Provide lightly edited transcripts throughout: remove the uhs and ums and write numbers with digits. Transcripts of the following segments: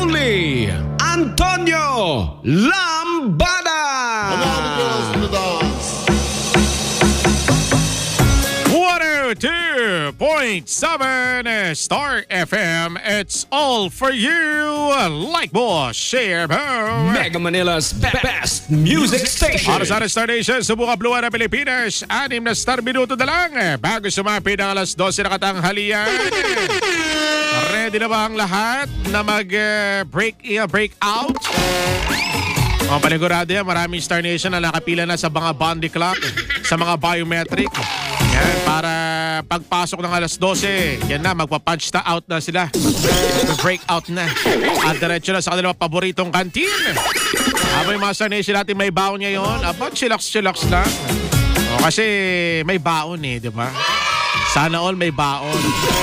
only Antonio Lambada. 102.7 Star FM. It's all for you. Like mo, share mo. Mega Manila's best music station. Para sa Star Nation, subukan Blue ng Pilipinas. 6 na star minuto na lang bago sumapit ang alas 12 na katanghalian. Ready na ba ang lahat na break out? O, panigurado yan, maraming Star Nation na nakapila na sa mga Bondi Clock, sa mga biometric. Yan, para pagpasok ng alas 12, yan na, magpa-punch na out na sila. Break out na. At diretso na sa kanilang paboritong kantin. Habang yung mga Star Nation natin may baon ngayon, chillax lang. O, kasi may baon di ba? Sana all may baon.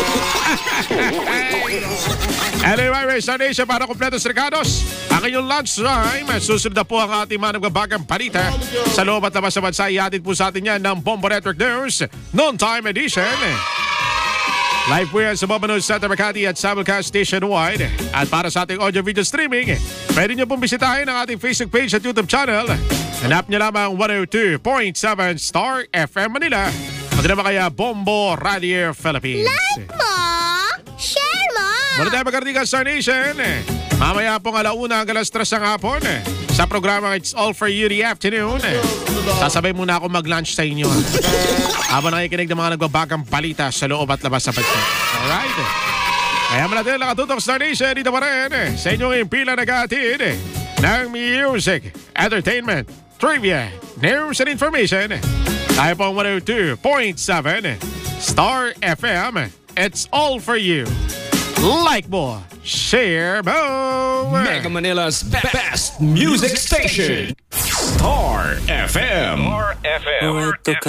Anyway, Star Nation, para kompletos regados. Ang inyong lunch time, susunod na po ang ating mga nagbabagang balita. Sa loob at labas sa bansa, ihatid po sa atin yan ng Bombo Network News Noontime Edition. Live po yan sa Bombo News Center Makati at Samulcast Nationwide. At para sa ating audio-video streaming, pwede nyo pong bisitahin ang ating Facebook page at YouTube channel. Hanap nyo lamang 102.7 Star FM Manila. Pag naman kaya Bombo Radio Philippines. Like mo! Share mo! Muna tayo magkartigan, Star Nation. Mamaya pong 1:00 hanggang 3:00 ng hapon sa programa It's All For You the Afternoon. Sasabay muna ako mag-lunch sa inyo habang nakikinig ng mga nagbabagang balita sa loob at labas sa bansa. Alright? Kaya muna tayo nakatutok, Star Nation. Dito pa rin sa inyong impila nag-aatid ng music, entertainment, trivia, news and information. Tayo pong 102.7 Star FM. It's all for you. Like mo, share mo. Mega Manila's best music station. Star FM. Star FM.